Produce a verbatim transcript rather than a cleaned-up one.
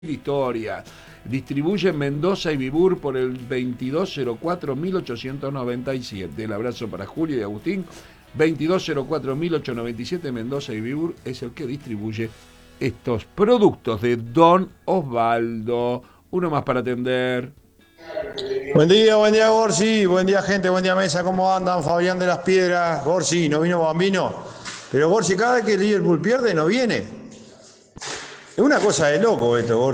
Historia. Distribuye Mendoza y Vibur por el veintidós cero cuatro mil ochocientos noventa y siete. El abrazo para Julio y Agustín. veintidós cero cuatro mil ochocientos noventa y siete. Mendoza y Vibur es el que distribuye estos productos de Don Osvaldo. Uno más para atender. Buen día, buen día Gorsi, buen día gente, buen día mesa, ¿cómo andan? Fabián de las Piedras, Gorsi, no vino Bambino, pero Gorsi cada vez que el Liverpool pierde no viene. Es una cosa de loco esto, Gorsi.